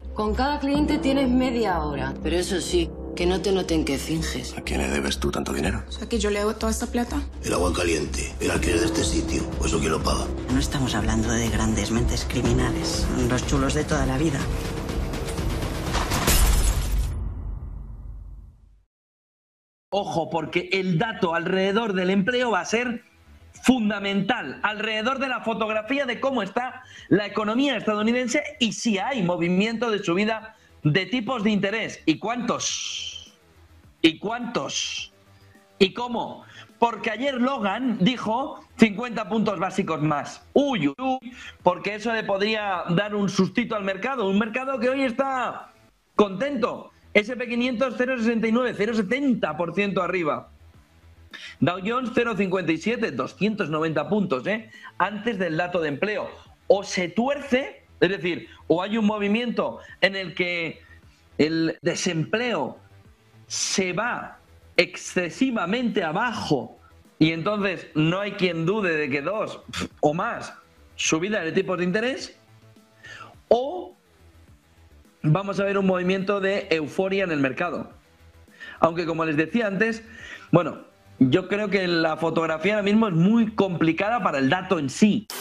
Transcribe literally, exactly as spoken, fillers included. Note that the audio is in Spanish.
Con cada cliente tienes media hora. Pero eso sí, que no te noten que finges. ¿A quién le debes tú tanto dinero? O sea, que yo le hago toda esta plata. El agua caliente, el alquiler de este sitio, ¿o eso quién lo paga? No estamos hablando de grandes mentes criminales, los chulos de toda la vida. Ojo, porque el dato alrededor del empleo va a ser fundamental, alrededor de la fotografía de cómo está la economía estadounidense y si hay movimiento de subida de tipos de interés. ¿Y cuántos? ¿Y cuántos? ¿Y cómo? Porque ayer Logan dijo cincuenta puntos básicos más. Uy, uy, uy, porque eso le podría dar un sustito al mercado, un mercado que hoy está contento. ese and P quinientos cero coma sesenta y nueve, cero coma setenta por ciento arriba. Dow Jones cero coma cincuenta y siete, doscientos noventa puntos, ¿eh? Antes del dato de empleo. O se tuerce, es decir, o hay un movimiento en el que el desempleo se va excesivamente abajo y entonces no hay quien dude de que dos o más subida de tipos de interés, o vamos a ver un movimiento de euforia en el mercado. Aunque, como les decía antes, bueno, yo creo que la fotografía ahora mismo es muy complicada para el dato en sí.